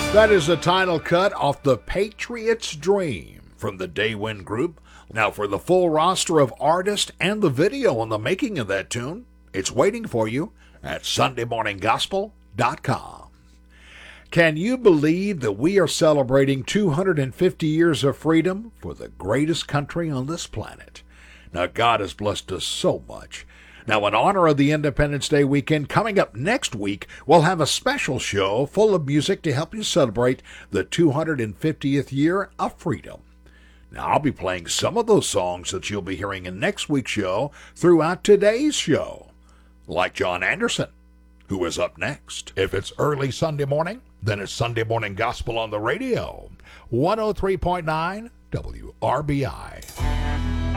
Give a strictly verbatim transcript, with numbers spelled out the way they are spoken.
That is the title cut off The Patriot's Dream from the Daywin Group. Now, for the full roster of artists and the video on the making of that tune, it's waiting for you at sunday morning gospel dot com. Can you believe that we are celebrating two hundred fifty years of freedom for the greatest country on this planet? Now, God has blessed us so much. Now, in honor of the Independence Day weekend, coming up next week, we'll have a special show full of music to help you celebrate the two hundred fiftieth year of freedom. Now, I'll be playing some of those songs that you'll be hearing in next week's show throughout today's show, like John Anderson, who is up next. If it's early Sunday morning, then it's Sunday Morning Gospel on the radio. one oh three point nine W R B I.